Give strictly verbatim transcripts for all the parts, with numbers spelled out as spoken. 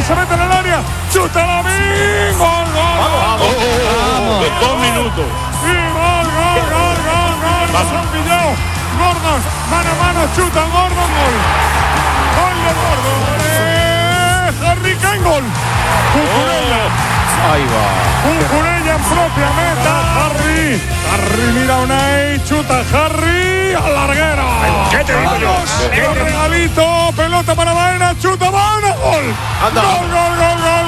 se mete en el área, chuta Lamin, gol, gol, vamos, gol, vamos, gol, dos minutos y gol, gol, gol, gol, gol, gol, se han pillado, Gordon, mano a mano, chuta Gordon, gol, gol de Gordon, eh, Harry Kane, gol, Cucurella, ahí va, Cucurella en propia meta, Harry, Harry mira Unai, chuta Harry, al larguero, ¿qué te digo yo? el regalito, pelota para Baena, chuta Baena, gol, anda, gol, gol, gol, gol,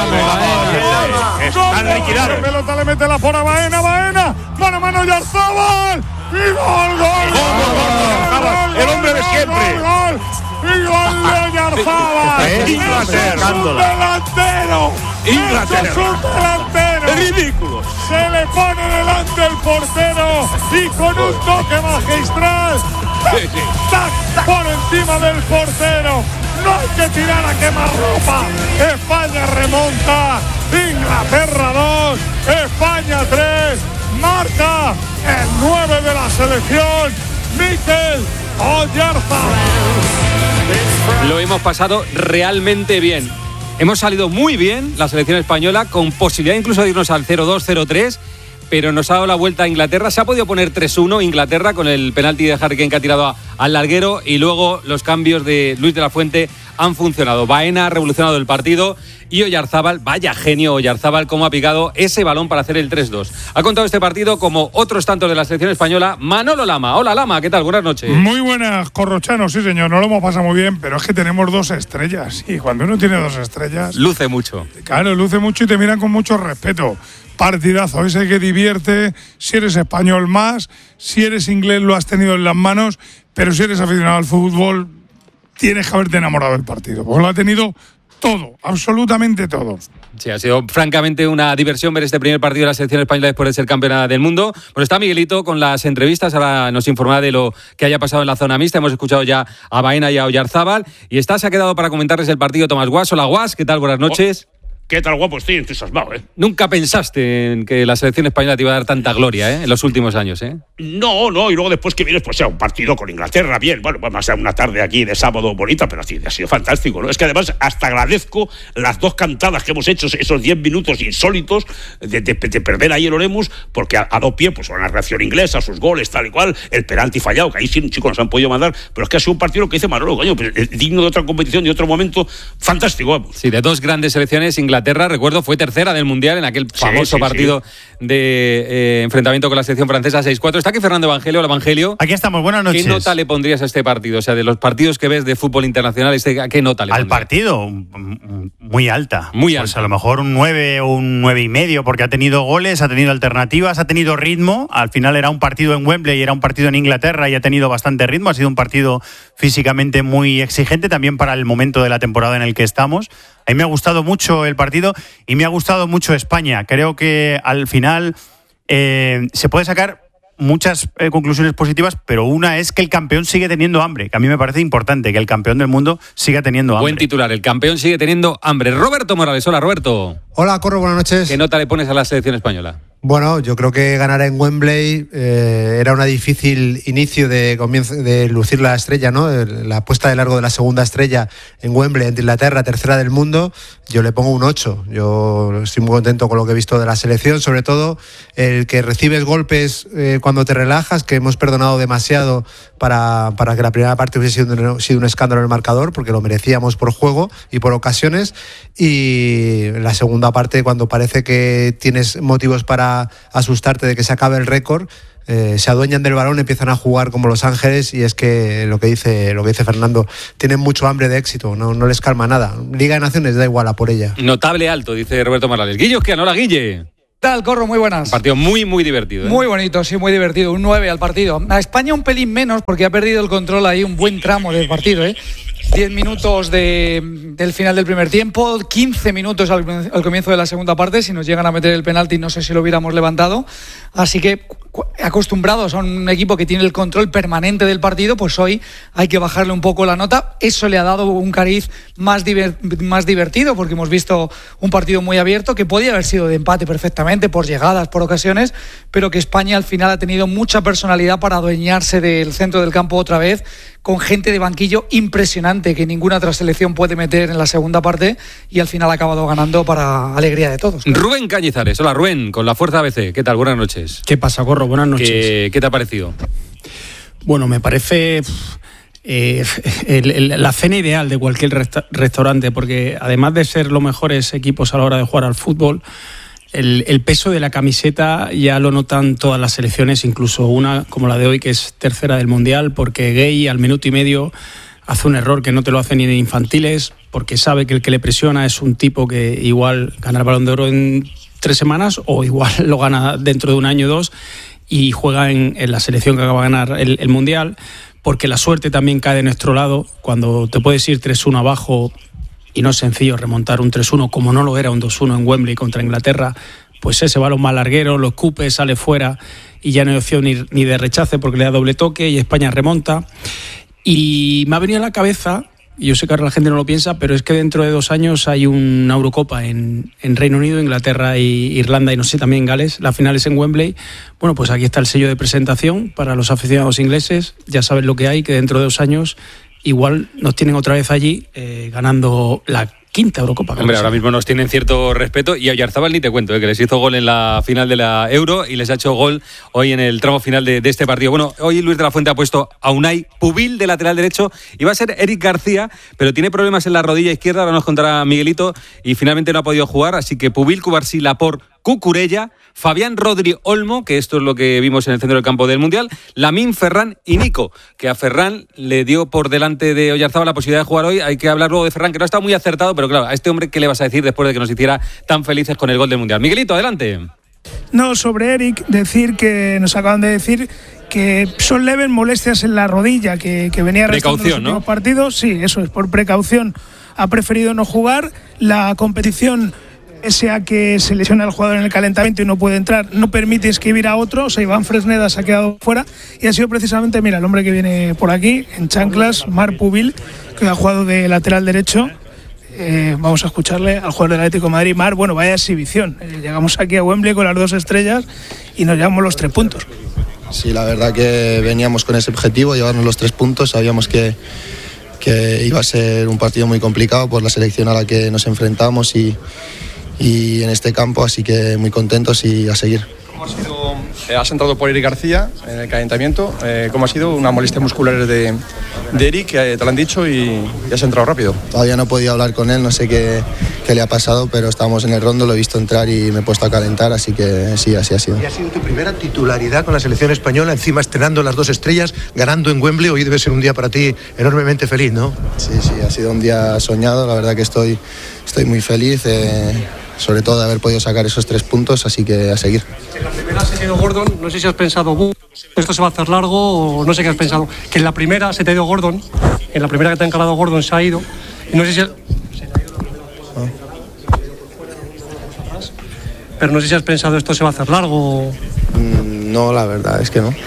gol, están liquidados, pelota le mete la fora Baena, Baena, mano a mano Yarzábal, y gol, gol, gol, el hombre de siempre, gol, y gol de Yarzábal, Inglaterra, un delantero, Inglaterra, es un delantero, ridículo, se le pone delante el portero y con un toque magistral, tac, tac, por encima del portero. No hay que tirar a quemarropa. España remonta. Inglaterra dos. España tres. Marca el nueve de la selección, Mikel Oyarzabal. Lo hemos pasado realmente bien. Hemos salido muy bien la selección española, con posibilidad incluso de irnos al cero dos, cero tres, pero nos ha dado la vuelta a Inglaterra. Se ha podido poner tres uno Inglaterra con el penalti de Harry Kane que ha tirado a, al larguero, y luego los cambios de Luis de la Fuente han funcionado. Baena ha revolucionado el partido y Oyarzabal, vaya genio Oyarzabal, cómo ha picado ese balón para hacer el tres dos. Ha contado este partido como otros tantos de la selección española Manolo Lama. Hola Lama, ¿qué tal? Buenas noches. Muy buenas, Corrochano, sí señor, no lo hemos pasado muy bien, pero es que tenemos dos estrellas y cuando uno tiene dos estrellas… Luce mucho. Claro, luce mucho y te miran con mucho respeto. Partidazo, ese que divierte, si eres español más, si eres inglés lo has tenido en las manos, pero si eres aficionado al fútbol tienes que haberte enamorado del partido, porque lo ha tenido todo, absolutamente todo. Sí, ha sido francamente una diversión ver este primer partido de la selección española después de ser campeona del mundo. Bueno, está Miguelito con las entrevistas, ahora nos informará de lo que haya pasado en la zona mixta. Hemos escuchado ya a Baena y a Oyarzabal, y está, se ha quedado para comentarles el partido Tomás Guas. Hola Guas, ¿qué tal? Buenas noches. Oh. ¿Qué tal, guapo? Estoy entusiasmado, ¿eh? Nunca pensaste en que la selección española te iba a dar tanta gloria, ¿eh? En los últimos años, ¿eh? No, no, y luego después que vienes, pues sea un partido con Inglaterra, bien, bueno, vamos a ser una tarde aquí de sábado bonita, pero así ha sido fantástico, ¿no? Es que además hasta agradezco las dos cantadas que hemos hecho, esos diez minutos insólitos de, de, de perder ahí el Oremus, porque a, a dos pies, pues una reacción inglesa, sus goles, tal y cual, el penalti fallado, que ahí sí, chicos, nos han podido mandar, pero es que ha sido un partido que dice Manolo, coño, pues, digno de otra competición, de otro momento, fantástico, vamos. Sí, de dos grandes selecciones. Inglaterra, recuerdo, fue tercera del Mundial en aquel famoso sí, sí, partido sí. de eh, enfrentamiento con la selección francesa seis cuatro. Está aquí Fernando Evangelio. Hola, Evangelio. Aquí estamos, buenas noches. ¿Qué nota le pondrías a este partido? O sea, de los partidos que ves de fútbol internacional, este, ¿a qué nota le pondrías? Al partido, muy alta. Muy alta. Pues a lo mejor un nueve o un nueve y medio, porque ha tenido goles, ha tenido alternativas, ha tenido ritmo. Al final era un partido en Wembley y era un partido en Inglaterra y ha tenido bastante ritmo. Ha sido un partido físicamente muy exigente también para el momento de la temporada en el que estamos. A mí me ha gustado mucho el partido y me ha gustado mucho España. Creo que al final eh, se puede sacar muchas eh, conclusiones positivas, pero una es que el campeón sigue teniendo hambre, que a mí me parece importante que el campeón del mundo siga teniendo hambre. Buen titular, el campeón sigue teniendo hambre. Roberto Morales, hola Roberto. Hola Corro, buenas noches. ¿Qué nota le pones a la selección española? Bueno, yo creo que ganar en Wembley eh, era un difícil inicio de comienzo de lucir la estrella, ¿no? La puesta de largo de la segunda estrella en Wembley, ante Inglaterra, tercera del mundo. Yo le pongo un ocho. Yo estoy muy contento con lo que he visto de la selección, sobre todo el que recibes golpes eh, cuando te relajas, que hemos perdonado demasiado para, para que la primera parte hubiese sido, sido un escándalo en el marcador, porque lo merecíamos por juego y por ocasiones. Y la segunda parte, cuando parece que tienes motivos para asustarte de que se acabe el récord, eh, se adueñan del balón, empiezan a jugar como Los Ángeles, y es que lo que dice lo que dice Fernando, tienen mucho hambre de éxito, no, no les calma nada. Liga de Naciones da igual a por ella. Notable alto, dice Roberto Morales. Guillo, ¿qué? Hola, Guille. Tal, Corro, muy buenas. Un partido muy, muy divertido, ¿eh? Muy bonito, sí, muy divertido. Un nueve al partido. A España un pelín menos, porque ha perdido el control ahí un buen tramo del partido, ¿eh? diez minutos de, del final del primer tiempo, quince minutos al, al comienzo de la segunda parte. Si nos llegan a meter el penalti, no sé si lo hubiéramos levantado. Así que, acostumbrados a un equipo que tiene el control permanente del partido, pues hoy hay que bajarle un poco la nota. Eso le ha dado un cariz más, diver, más divertido, porque hemos visto un partido muy abierto, que podía haber sido de empate perfectamente, por llegadas, por ocasiones, pero que España al final ha tenido mucha personalidad para adueñarse del centro del campo otra vez, con gente de banquillo impresionante que ninguna otra selección puede meter en la segunda parte, y al final ha acabado ganando para alegría de todos. Rubén Cañizares, hola Rubén, con la Fuerza A B C, ¿qué tal? Buenas noches. ¿Qué pasa, Gorro? Buenas noches. ¿Qué, qué te ha parecido? Bueno, me parece eh, el, el, la cena ideal de cualquier resta- restaurante, porque además de ser los mejores equipos a la hora de jugar al fútbol, el, el peso de la camiseta ya lo notan todas las selecciones, incluso una como la de hoy, que es tercera del Mundial, porque Gay al minuto y medio hace un error que no te lo hacen ni en infantiles, porque sabe que el que le presiona es un tipo que igual gana el Balón de Oro en tres semanas o igual lo gana dentro de un año o dos, y juega en, en la selección que acaba de ganar el, el Mundial, porque la suerte también cae de nuestro lado. Cuando te puedes ir tres uno abajo y no es sencillo remontar un tres uno, como no lo era un dos uno en Wembley contra Inglaterra, pues ese balón más larguero, lo escupe, sale fuera y ya no hay opción ni, ni de rechace porque le da doble toque y España remonta. Y me ha venido a la cabeza, y yo sé que ahora la gente no lo piensa, pero es que dentro de dos años hay una Eurocopa en, en Reino Unido, Inglaterra e Irlanda y no sé, también Gales. La final es en Wembley. Bueno, pues aquí está el sello de presentación para los aficionados ingleses. Ya saben lo que hay, que dentro de dos años igual nos tienen otra vez allí eh, ganando la quinta Eurocopa. Hombre, ahora mismo nos tienen cierto respeto, y a Oyarzábal ni te cuento, eh, que les hizo gol en la final de la Euro y les ha hecho gol hoy en el tramo final de, de este partido. Bueno, hoy Luis de la Fuente ha puesto a Unai Pubil de lateral derecho, iba a ser Eric García, pero tiene problemas en la rodilla izquierda, ahora nos contará Miguelito, y finalmente no ha podido jugar, así que Pubil, Cubarsí, Laporte, Cucurella, Fabián Rodri Olmo, que esto es lo que vimos en el centro del campo del Mundial, Lamine, Ferran y Nico, que a Ferran le dio por delante de Oyarzábal la posibilidad de jugar hoy. Hay que hablar luego de Ferran, que no ha estado muy acertado, pero claro, a este hombre, ¿qué le vas a decir después de que nos hiciera tan felices con el gol del Mundial? Miguelito, adelante. No, sobre Eric, decir que nos acaban de decir que son leves molestias en la rodilla, que, que venía arrastrando los últimos, ¿no?, partidos. Sí, eso es, por precaución ha preferido no jugar. La competición, ese a que se lesiona el jugador en el calentamiento y no puede entrar, no permite inscribir a otro. O sea, Iván Fresneda se ha quedado fuera y ha sido precisamente, mira, el hombre que viene por aquí en chanclas, Marc Pubil, que ha jugado de lateral derecho. Eh, vamos a escucharle al jugador del Atlético de Madrid. Mar, bueno, vaya exhibición. Eh, llegamos aquí a Wembley con las dos estrellas y nos llevamos los tres puntos. Sí, la verdad que veníamos con ese objetivo, llevarnos los tres puntos. Sabíamos que, que iba a ser un partido muy complicado por la selección a la que nos enfrentamos y, y en este campo, así que muy contentos y a seguir. ¿Cómo ha sido? Eh, has entrado por Eric García en el calentamiento. Eh, ¿Cómo ha sido? Una molestia muscular de, de Eric, eh, te lo han dicho y, y has entrado rápido. Todavía no he podido hablar con él, no sé qué, qué le ha pasado, pero estábamos en el rondo, lo he visto entrar y me he puesto a calentar, así que sí, así ha sido. ¿Y ha sido tu primera titularidad con la selección española, encima estrenando las dos estrellas, ganando en Wembley? Hoy debe ser un día para ti enormemente feliz, ¿no? Sí, sí, ha sido un día soñado, la verdad que estoy, estoy muy feliz. Eh, sobre todo de haber podido sacar esos tres puntos, así que a seguir. En la primera se te dio Gordon, no sé si has pensado, esto se va a hacer largo, o no sé qué has pensado, que en la primera se te dio Gordon, en la primera que te ha encarado Gordon se ha ido, y no sé si... Pero no sé si has pensado esto se va a hacer largo. Mm, no, la verdad es que no.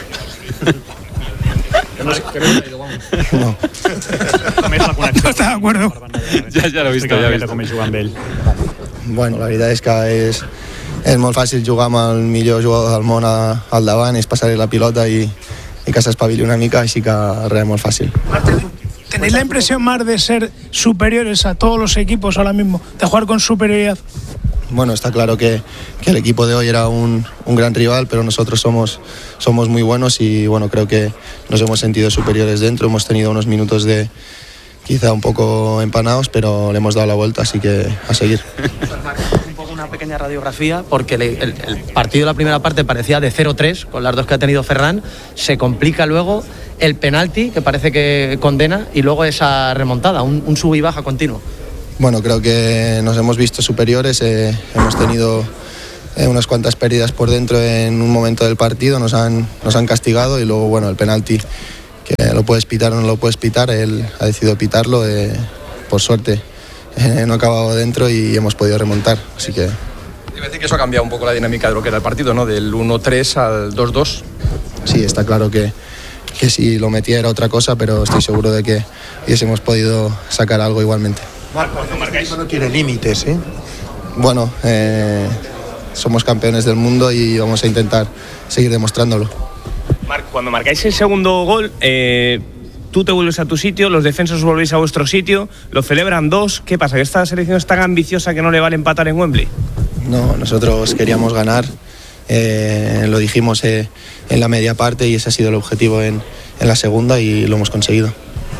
No. No está de acuerdo. Ja, ja l'he vist, ja l'he vist. Com jugar amb ell. Bueno, la veritat és que és, és molt fàcil jugar amb el millor jugador del món a, al davant, és passar-li la pilota i, i que s'espavili una mica, així que res, molt fàcil. ¿Tenéis la impresión más de ser superiores a todos los equipos ahora mismo, de jugar con superioridad? Bueno, está claro que, que el equipo de hoy era un, un gran rival, pero nosotros somos, somos muy buenos y bueno, creo que nos hemos sentido superiores dentro, hemos tenido unos minutos de quizá un poco empanados, pero le hemos dado la vuelta, así que a seguir. Un poco una pequeña radiografía, porque el, el, el partido de la primera parte parecía de cero tres, con las dos que ha tenido Ferran, se complica luego el penalti, que parece que condena, y luego esa remontada, un, un sub y baja continuo. Bueno, creo que nos hemos visto superiores, eh, hemos tenido eh, unas cuantas pérdidas por dentro en un momento del partido, nos han, nos han castigado y luego, bueno, el penalti, que lo puedes pitar o no lo puedes pitar, él ha decidido pitarlo, eh, por suerte eh, no ha acabado dentro y hemos podido remontar, así que... Iba a decir que eso ha cambiado un poco la dinámica de lo que era el partido, ¿no? Del uno tres al dos dos. Sí, está claro que, que si lo metía era otra cosa, pero estoy seguro de que hubiésemos podido sacar algo igualmente. Marc, cuando marcáis no tiene límites, ¿eh? Bueno, eh, somos campeones del mundo y vamos a intentar seguir demostrándolo. Marc, cuando marcáis el segundo gol, eh, tú te vuelves a tu sitio, los defensas os volvéis a vuestro sitio, lo celebran dos. ¿Qué pasa? ¿Que esta selección es tan ambiciosa que no le vale empatar en Wembley? No, nosotros queríamos ganar, eh, lo dijimos eh, en la media parte y ese ha sido el objetivo en, en la segunda y lo hemos conseguido.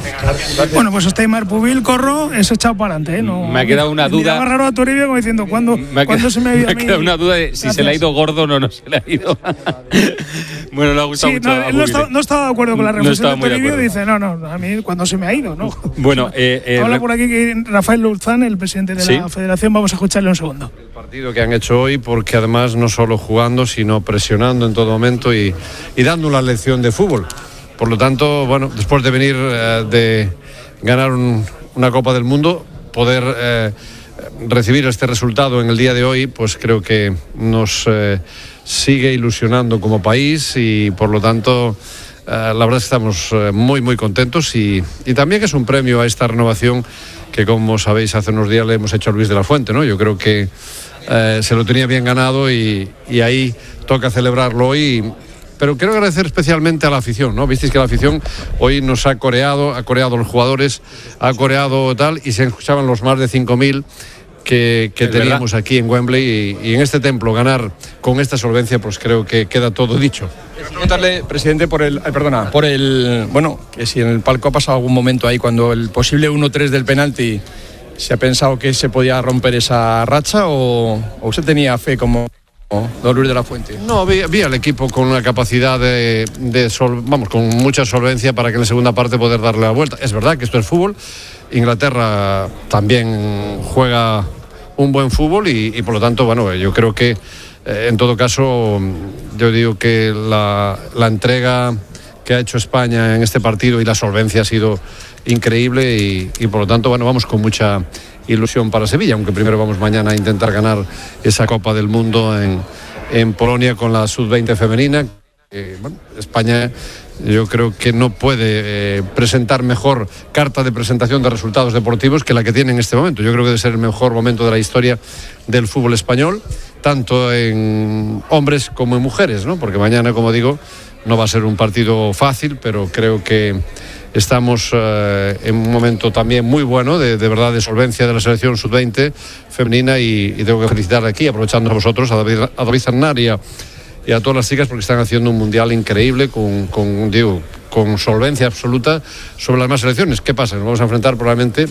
Bueno, pues este Aimar Pubil, Corro, es echado para adelante, ¿eh? No, me ha quedado una duda. Me raro a Toribio como diciendo, ¿cuándo, me ¿cuándo quedado, se me ha ido me a mí? ha quedado una duda de si Gracias. se le ha ido Gordon o no se le ha ido. Bueno, le ha gustado sí, mucho. No, él no, está, no estaba de acuerdo con la reflexión no de Toribio, de dice, no, no, a mí cuando se me ha ido, ¿no? Bueno, eh, eh, habla por aquí que Rafael Luzán, el presidente de ¿sí? la Federación, vamos a escucharle un segundo. El partido que han hecho hoy, porque además no solo jugando, sino presionando en todo momento y, y dando una lección de fútbol. Por lo tanto, bueno, después de venir eh, de ganar un, una Copa del Mundo, poder eh, recibir este resultado en el día de hoy, pues creo que nos eh, sigue ilusionando como país y por lo tanto eh, la verdad es que estamos eh, muy muy contentos y, y también es un premio a esta renovación que, como sabéis, hace unos días le hemos hecho a Luis de la Fuente, ¿no? Yo creo que eh, se lo tenía bien ganado y, y ahí toca celebrarlo hoy. Pero quiero agradecer especialmente a la afición, ¿no? Visteis que la afición hoy nos ha coreado, ha coreado a los jugadores, ha coreado tal, y se escuchaban los más de cinco mil que, que teníamos verdad. aquí en Wembley. Y, y en este templo ganar con esta solvencia, pues creo que queda todo dicho. Preguntarle, presidente, por el, eh, perdona, por el, bueno, que si en el palco ha pasado algún momento ahí cuando el posible uno tres del penalti se ha pensado que se podía romper esa racha o, o usted tenía fe como don Luis de la Fuente. No, vi, vi al equipo con una capacidad de, de sol, vamos, con mucha solvencia para que en la segunda parte poder darle la vuelta. Es verdad que esto es fútbol. Inglaterra también juega un buen fútbol y, y por lo tanto, bueno, yo creo que eh, en todo caso, yo digo que la, la entrega que ha hecho España en este partido y la solvencia ha sido increíble y, y por lo tanto, bueno, vamos con mucha ilusión para Sevilla, aunque primero vamos mañana a intentar ganar esa Copa del Mundo en, en Polonia con la sub veinte femenina. Eh, bueno, España yo creo que no puede eh, presentar mejor carta de presentación de resultados deportivos que la que tiene en este momento. Yo creo que debe ser el mejor momento de la historia del fútbol español, tanto en hombres como en mujeres, ¿no? Porque mañana, como digo, no va a ser un partido fácil, pero creo que estamos eh, en un momento también muy bueno, de, de verdad, de solvencia de la selección sub veinte femenina y, y tengo que felicitar aquí, aprovechando a vosotros, a David, a David Zarnar y a, y a todas las chicas porque están haciendo un mundial increíble con, con, digo, con solvencia absoluta sobre las demás selecciones. ¿Qué pasa? Nos vamos a enfrentar probablemente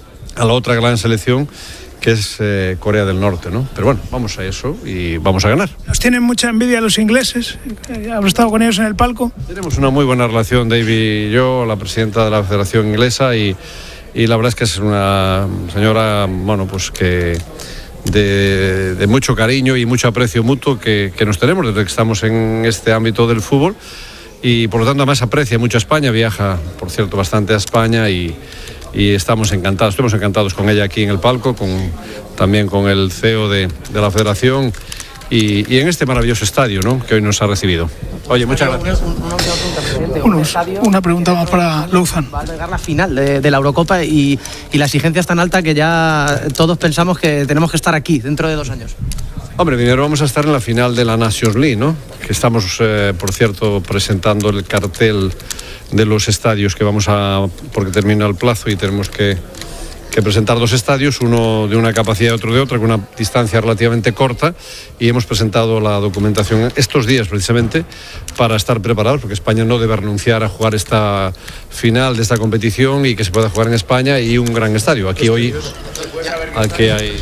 a la otra gran selección que es eh, Corea del Norte, ¿no? Pero bueno, vamos a eso y vamos a ganar. Nos tienen mucha envidia los ingleses, ¿has estado con ellos en el palco? Tenemos una muy buena relación, David y yo, la presidenta de la Federación Inglesa, y, y la verdad es que es una señora, bueno, pues que de, de mucho cariño y mucho aprecio mutuo que, que nos tenemos desde que estamos en este ámbito del fútbol y por lo tanto además aprecia mucho a España, viaja, por cierto, bastante a España y y estamos encantados, estamos encantados con ella aquí en el palco, con, también con el C E O de, de la Federación y, y en este maravilloso estadio, ¿no?, que hoy nos ha recibido. Oye, muchas gracias. Unos, una pregunta más para Luzán. Va a llegar la final de, de la Eurocopa y, y la exigencia es tan alta que ya todos pensamos que tenemos que estar aquí dentro de dos años. Hombre, primero vamos a estar en la final de la Nations League, ¿no?, que estamos, eh, por cierto, presentando el cartel de los estadios que vamos a, porque termina el plazo y tenemos que, que presentar dos estadios, uno de una capacidad y otro de otra, con una distancia relativamente corta, y hemos presentado la documentación estos días precisamente para estar preparados, porque España no debe renunciar a jugar esta final de esta competición y que se pueda jugar en España y un gran estadio. Aquí hoy, aquí hay...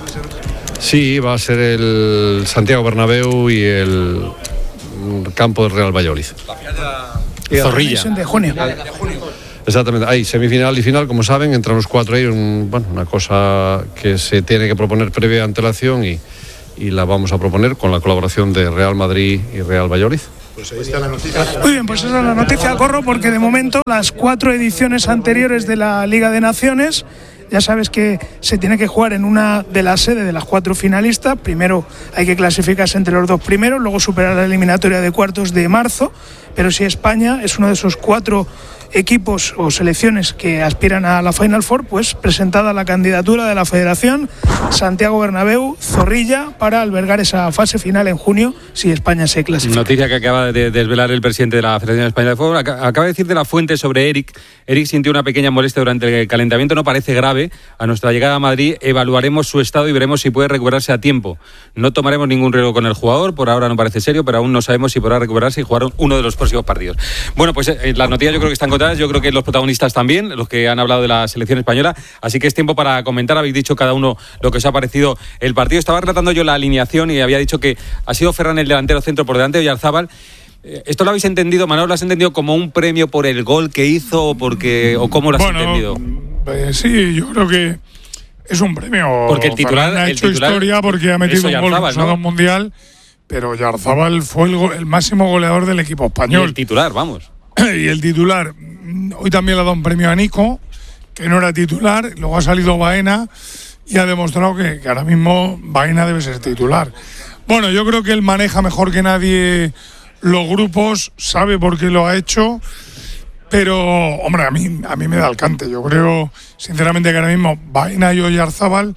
Sí, va a ser el Santiago Bernabéu y el campo del Real Valladolid. Zorrilla. De junio. Exactamente, hay semifinal y final, como saben, entran los cuatro ahí, un, bueno, una cosa que se tiene que proponer previa antelación y, y la vamos a proponer con la colaboración de Real Madrid y Real Valladolid. Pues ahí está la noticia. Muy bien, pues esa es la noticia, Corro, porque de momento las cuatro ediciones anteriores de la Liga de Naciones Ya sabes que se tiene que jugar en una de las sedes de las cuatro finalistas. Primero hay que clasificarse entre los dos primeros, luego superar la eliminatoria de cuartos de marzo. Pero si España es uno de esos cuatro equipos o selecciones que aspiran a la Final Four, pues presentada la candidatura de la Federación, Santiago Bernabéu, Zorrilla, para albergar esa fase final en junio si España se clasifica. Noticia que acaba de desvelar el presidente de la Federación Española de Fútbol. Acaba de decir de la fuente sobre Eric. Eric sintió una pequeña molestia durante el calentamiento, no parece grave. A nuestra llegada a Madrid evaluaremos su estado y veremos si puede recuperarse a tiempo. No tomaremos ningún riesgo con el jugador, por ahora no parece serio, pero aún no sabemos si podrá recuperarse y jugar uno de los próximos partidos. Bueno, pues eh, las noticias yo creo que están contadas, yo creo que los protagonistas también, los que han hablado de la selección española, así que es tiempo para comentar. Habéis dicho cada uno lo que os ha parecido el partido. Estaba relatando yo la alineación y había dicho que ha sido Ferran el delantero centro por delante de Oyarzábal. ¿Esto lo habéis entendido, Manolo? ¿Lo has entendido como un premio por el gol que hizo o, porque, o cómo lo has bueno, entendido? Eh, sí, yo creo que es un premio. Porque el titular Ferran ha el hecho titular historia porque ha metido un gol en ¿no? el Mundial, pero Oyarzábal fue el, go- el máximo goleador del equipo español. Y el titular, vamos. Y el titular, hoy también le ha dado un premio a Nico, que no era titular, luego ha salido Baena y ha demostrado que, que ahora mismo Baena debe ser titular. Bueno, yo creo que él maneja mejor que nadie los grupos, sabe por qué lo ha hecho, pero, hombre, a mí, a mí me da el cante. Yo creo, sinceramente, que ahora mismo Baena y Oyarzábal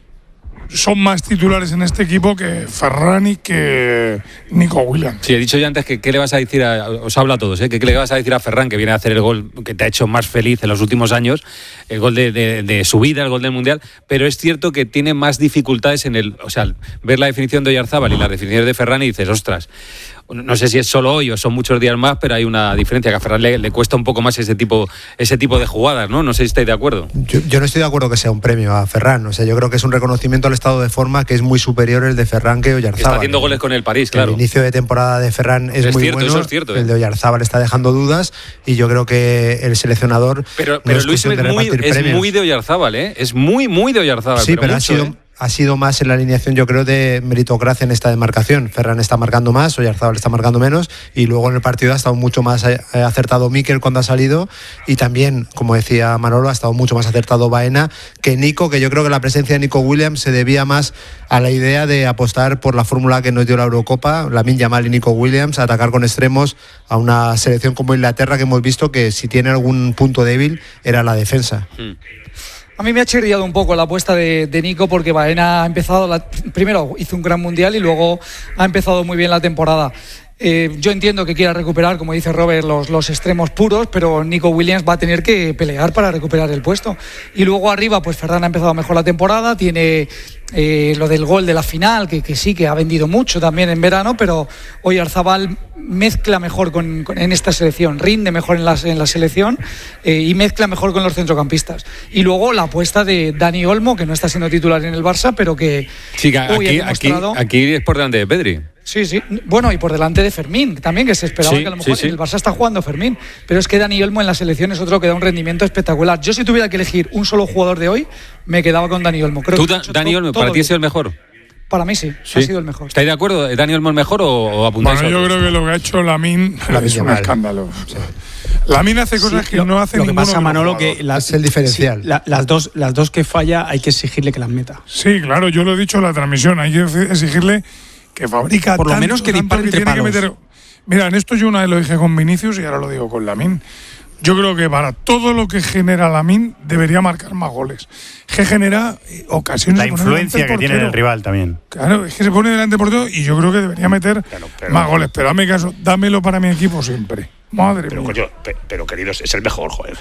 son más titulares en este equipo que Ferran y que Nico Williams. Sí, he dicho ya antes que qué le vas a decir a, os hablo a todos, ¿eh? que qué le vas a decir a Ferran, que viene a hacer el gol que te ha hecho más feliz en los últimos años, el gol de, de, de su vida, el gol del Mundial, pero es cierto que tiene más dificultades en el, o sea, ver la definición de Oyarzábal y la definición de Ferran y dices, ostras, no sé si es solo hoy o son muchos días más, pero hay una diferencia, que a Ferran le, le cuesta un poco más ese tipo ese tipo de jugadas, ¿no? No sé si estáis de acuerdo. Yo, yo no estoy de acuerdo que sea un premio a Ferran, o sea, yo creo que es un reconocimiento al estado de forma que es muy superior el de Ferran que Oyarzábal. Está haciendo goles con el París, claro. El inicio de temporada de Ferran es, es muy cierto, bueno, eso es cierto, ¿eh? El de Oyarzábal está dejando dudas y yo creo que el seleccionador Pero, no pero es Luis es muy, es muy de Oyarzábal, ¿eh? Es muy, muy de Oyarzábal. Sí, pero, pero mucho, ha sido... ¿eh? Ha sido más en la alineación, yo creo, de meritocracia en esta demarcación. Ferran está marcando más, Oyarzábal está marcando menos, y luego en el partido ha estado mucho más acertado Mikel cuando ha salido, y también, como decía Manolo, ha estado mucho más acertado Baena que Nico, que yo creo que la presencia de Nico Williams se debía más a la idea de apostar por la fórmula que nos dio la Eurocopa, Lamine Yamal y Nico Williams, a atacar con extremos a una selección como Inglaterra, que hemos visto que si tiene algún punto débil era la defensa. Mm. A mí me ha chirriado un poco la apuesta de, de Nico, porque Baena ha empezado, la, primero hizo un gran mundial y luego ha empezado muy bien la temporada. Eh, yo entiendo que quiera recuperar, como dice Robert, los, los extremos puros, pero Nico Williams va a tener que pelear para recuperar el puesto. Y luego arriba, pues Ferran ha empezado mejor la temporada, tiene eh, lo del gol de la final, que, que sí, que ha vendido mucho también en verano, pero Oyarzábal mezcla mejor con, con, en esta selección, rinde mejor en la, en la selección eh, y mezcla mejor con los centrocampistas. Y luego la apuesta de Dani Olmo, que no está siendo titular en el Barça, pero que sí, hoy aquí, ha demostrado... aquí, aquí es por delante de Pedri. Sí, sí. Bueno, y por delante de Fermín, también, que se esperaba sí, que a lo mejor sí, sí. en el Barça está jugando Fermín. Pero es que Dani Olmo en la selección es otro que da un rendimiento espectacular. Yo, si tuviera que elegir un solo jugador de hoy, me quedaba con Dani Olmo. Creo ¿Tú, que da, Dani Olmo, para ti ha sido el mejor? Para mí sí, sí, ha sido el mejor. ¿Estáis de acuerdo? ¿Dani Olmo el mejor o, o apuntáis? Bueno, yo creo que lo que ha hecho Lamine es un escándalo. Sí. Lamine hace cosas sí, que lo, no hace lo que ninguno. pasa, Manolo, que la, es el diferencial. Sí, la, las, dos, las dos que falla hay que exigirle que las meta. Sí, claro, yo lo he dicho en la transmisión. Hay que exigirle que fabrica por lo tanto, menos que dispare entre que tiene palos. Que meter... Mira, en esto yo una vez lo dije con Vinicius y ahora lo digo con Lamine. Yo creo que para todo lo que genera Lamine debería marcar más goles. Que genera ocasiones. La influencia que tiene el rival también. Claro, es que se pone delante por todo y yo creo que debería meter claro, pero, más goles. Pero dame caso, dámelo para mi equipo siempre. Madre pero, mía. Coño, pero, pero queridos, es el mejor, joder.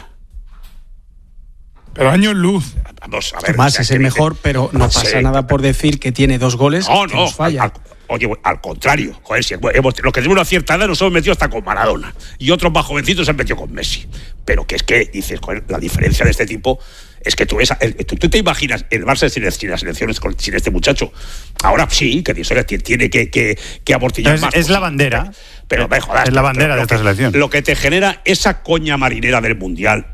Pero años luz. Vamos a ver. Más es el mejor, pero no pasa sí, nada por decir que tiene dos goles no, que no, nos falla. Al, al, oye, al contrario. Joder, si hemos, los que tenemos una cierta edad nos hemos metido hasta con Maradona. Y otros más jovencitos se han metido con Messi. Pero que es que, dices, joder, la diferencia de este tipo es que tú ves, el, tú, tú te imaginas el Barça sin, sin las elecciones con, sin este muchacho. Ahora sí, que tiene que, que, que amortillar es, más. Es la bandera. Pero me jodas. Es la bandera pero, de esta selección. Lo que te genera esa coña marinera del Mundial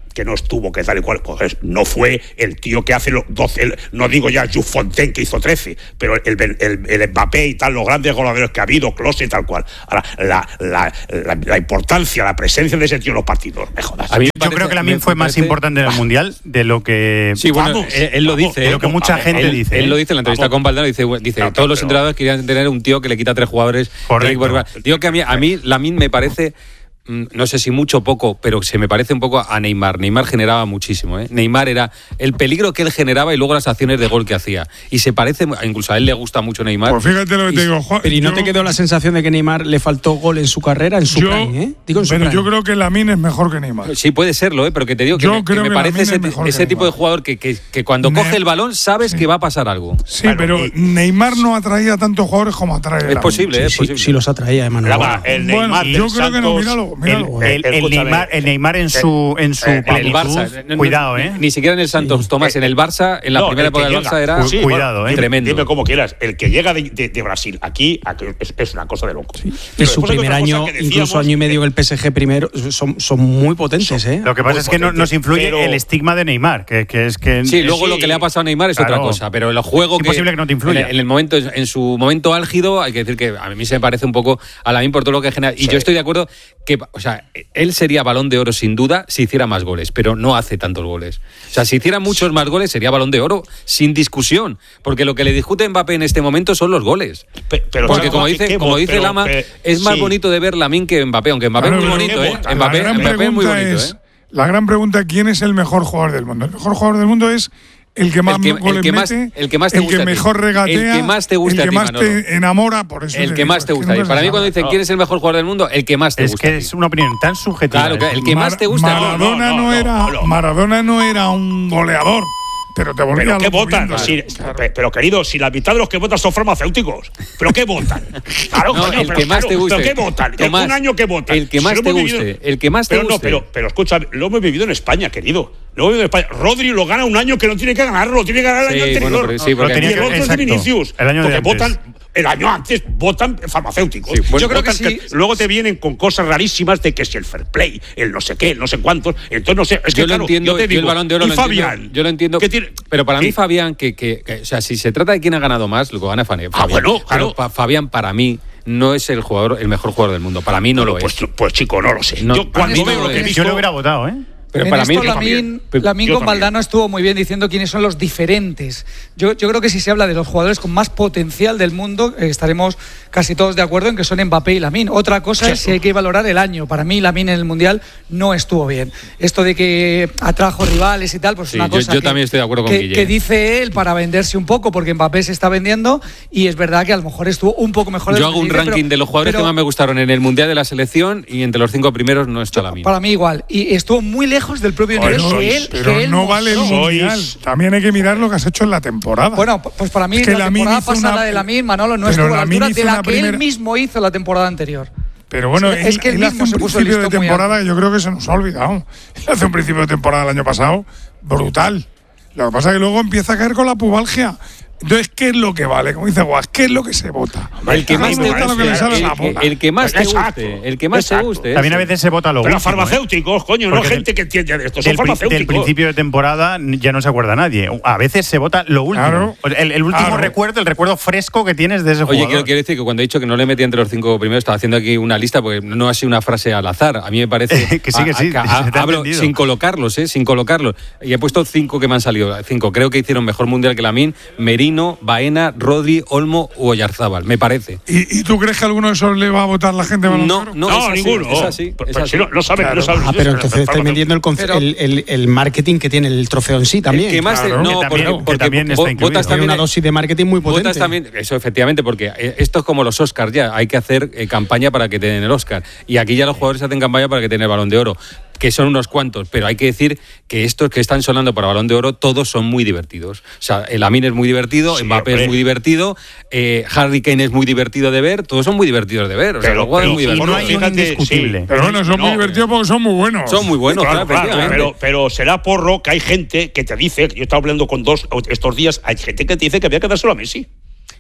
que no estuvo, que tal y cual, pues no fue el tío que hace los doce, el, no digo ya Jules Fontaine que hizo trece, pero el, el, el Mbappé y tal, los grandes goleadores que ha habido, Klose y tal cual. Ahora, la, la, la, la importancia, la presencia de ese tío en los partidos, me jodas. A mí Yo parece, creo que Lamine fue más importante en el Mundial de lo que... Sí, bueno, vamos, él, él lo dice. De lo que mucha ver, gente él, dice. Él, él lo dice en la entrevista vamos. con Valdano, dice, dice no, todos los pero, entrenadores querían tener un tío que le quita a tres jugadores. Correcto. Digo que a mí, a mí Lamine me parece... No sé si mucho o poco, pero se me parece un poco a Neymar. Neymar generaba muchísimo, ¿eh? Neymar era el peligro que él generaba y luego las acciones de gol que hacía. Y se parece, incluso a él le gusta mucho Neymar. Pues fíjate lo que te digo, Juan. Pero ¿y no yo, te quedó la sensación de que Neymar le faltó gol en su carrera, en su yo, prime, ¿eh? Digo en su pero prime. yo creo que Lamine es mejor que Neymar. Sí, puede serlo, ¿eh? Pero que te digo que yo me, creo que me que parece ese, ese tipo de jugador que, que, que cuando ne- coge el balón sabes sí. que va a pasar algo. Sí, claro, pero y, Neymar no atraía tantos jugadores como atrae Lamine. Es posible, es sí, posible. Sí, sí los atraía, Emanuel. Bueno, el bueno, yo creo Santos, que no, míralo, míralo. El, el, el, Neymar, el Neymar en su en su eh, el Barça, no, cuidado, ¿eh? Ni, ni siquiera en el Santos, sí. Tomás, en el Barça, en la no, primera época del Barça era sí, cuidado, bueno, ¿eh? Tremendo. Dime como quieras, el que llega de, de, de Brasil aquí, aquí es, es una cosa de loco. Sí. Y su primer año, decíamos, incluso año y medio en el P S G primero, son, son muy potentes, ¿eh? Lo que pasa muy es que potentes, no, nos influye pero... el estigma de Neymar, que, que es que sí, luego sí. lo que le ha pasado a Neymar es claro. otra cosa, pero el juego es imposible que, que no te influya. En, en el momento, en su momento álgido, hay que decir que a mí se me parece un poco a Lamine por todo lo que genera. Y sí. yo estoy de acuerdo que, o sea, él sería Balón de Oro sin duda si hiciera más goles, pero no hace tantos goles. O sea, si hiciera muchos más goles sería Balón de Oro sin discusión, porque lo que le discute Mbappé en este momento son los goles. Pero, pero porque como dice, como dice pero, Lama, pero, es más sí. bonito de ver Lamine que Mbappé, aunque Mbappé claro, es muy bonito, ¿eh? La Mbappé, gran Mbappé es muy bonito, es, ¿eh? La gran pregunta, ¿quién es el mejor jugador del mundo? El mejor jugador del mundo es el que más el que, goles el que mete, más, el que más te el gusta que mejor regatea, el que más te gusta el que más a ti, te enamora, por eso el te que digo, más te gusta. es que No para mí cuando dicen no. quién es el mejor jugador del mundo, el que más te es gusta. Es que es una opinión tan subjetiva. Claro, que el que Mar- más te gusta. Maradona no, no, no, no era, no, no. Maradona no era un goleador. Pero te volvía ¿Pero qué loco votan? viendo, Si, claro. Pero querido, si la mitad de los que votan son farmacéuticos. ¿Pero qué votan? Claro, no, coño, el pero que más claro, te guste. ¿Pero qué votan? Tomás, un año que votan. El que más si te guste. Vivido, el que más te pero guste. No, pero, pero escucha, lo hemos vivido en España, querido. Lo hemos vivido en España. Rodri lo gana un año que no tiene que ganarlo, lo tiene que ganar el sí, año anterior. Bueno, pero sí, porque y el otro es de Vinicius. El año porque de votan. El año antes votan farmacéuticos. Sí, bueno, Yo creo votan, que, sí. que luego te vienen con cosas rarísimas de que si el fair play, el no sé qué, el no sé cuántos. Entonces no sé. Es yo que lo claro, entiendo. yo te digo, yo el Balón de Oro y lo Fabián. Entiendo, yo lo entiendo. Tiene, pero para mí, sí. Fabián, que, que, que, o sea, si se trata de quién ha ganado más, lo que gana Fabián. Ah, bueno, claro. Pero Fabián, para mí, no es el jugador, el mejor jugador del mundo. Para mí no bueno, lo pues, es. Pues chico, no lo sé. No, yo cuando veo no lo que he visto, yo lo hubiera votado, ¿eh? Pero en para esto mí, Lamine, Lamine con Valdano estuvo muy bien diciendo quiénes son los diferentes. Yo, yo creo que si se habla de los jugadores con más potencial del mundo, eh, estaremos casi todos de acuerdo en que son Mbappé y Lamine. Otra cosa sí. es si hay que valorar el año. Para mí Lamine en el Mundial no estuvo bien. Esto de que atrajo rivales y tal, pues es sí, una cosa yo, yo que, también estoy de acuerdo con que, Guille. que dice él para venderse un poco, porque Mbappé se está vendiendo y es verdad que a lo mejor estuvo un poco mejor. Yo hago un dice, ranking pero, de los jugadores pero, que más me gustaron en el Mundial de la selección y entre los cinco primeros no está Lamine. Para mí igual. Y estuvo muy lejos del propio nivel. Sois, que él, pero que él no vale el mundial. Sois. También hay que mirar lo que has hecho en la temporada. Bueno, pues para mí es que la temporada pasada una... de Lamine, Manolo, no estuvo a la altura de la que primera... él mismo hizo la temporada anterior. Pero bueno, sí, es él, que él, él hace un principio de temporada que yo creo que se nos ha olvidado. Él hace un principio de temporada el año pasado brutal. Lo que pasa es que luego empieza a caer con la pubalgia. Entonces, ¿qué es lo que vale? Como dice Guas, ¿qué es lo que se vota? El que más te guste. El que más te guste. El que más te guste. También a veces se vota lo Pero último. Pero farmacéuticos, ¿eh? Coño, no gente que entiende de esto. Son del, farmacéuticos. Del principio de temporada ya no se acuerda nadie. A veces se vota lo último. Claro. El, el último claro. recuerdo, el recuerdo fresco que tienes de ese Oye, jugador. Oye, quiero decir que cuando he dicho que no le metí entre los cinco primeros, estaba haciendo aquí una lista porque no ha sido una frase al azar. A mí me parece. que sí, que sí. A, a, a, hablo sin colocarlos, ¿eh? Sin colocarlos. Y he puesto cinco que me han salido. Cinco. Creo que hicieron mejor mundial que Lamine: Merino, Baena, Rodri, Olmo u Oyarzábal, me parece. ¿Y, ¿Y tú crees que alguno de esos le va a votar la gente? No, no, no, es así, ninguno. Es así. Es así. Si no, no saben, claro. no saben. Ah, pero entonces estáis vendiendo el, conce- el, el, el marketing que tiene el trofeo en sí también. El que más claro. te, no, que también, porque, que porque también está incluido. votas también una dosis de marketing muy potente. Votas también, eso efectivamente, porque esto es como los Oscars ya, hay que hacer eh, campaña para que te den el Oscar. Y aquí ya los jugadores hacen campaña para que te den el Balón de Oro, que son unos cuantos, pero hay que decir que estos que están sonando para Balón de Oro, todos son muy divertidos. O sea, el Lamine es muy divertido, sí, Mbappé hombre. es muy divertido, eh, Harry Kane es muy divertido de ver, todos son muy divertidos de ver. O sea, pero, los jugadores muy divertidos. No hay un indiscutible. Sí. Pero bueno, son no, muy divertidos porque son muy buenos. Son muy buenos, claro, claro, claro, pero, pero será porro que hay gente que te dice, yo estaba hablando con dos estos días, hay gente que te dice que había que dárselo a Messi.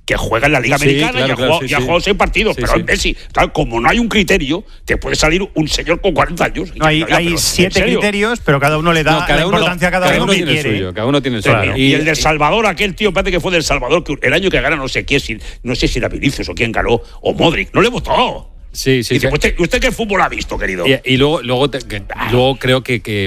que juega en la Liga Sí, Americana claro, y ha claro, jugado, sí, y ha sí. jugado seis partidos, Sí, pero sí. en Messi, claro, como no hay un criterio, te puede salir un señor con cuarenta años. No, hay, Pero, hay ¿en siete serio? criterios, pero cada uno le da No, cada la uno- importancia a cada, cada uno uno que tiene el quiere. suyo, cada uno tiene el Claro. suyo. Y, el del Salvador, aquel tío, parece que fue del Salvador, que el año que gana no sé quién, si- no sé si era Vinicius o quién ganó, o Modric, no le votó. Sí, sí. Dice, sí. ¿usted, ¿usted qué fútbol ha visto, querido? Y, y luego, luego, te- que- luego creo que, que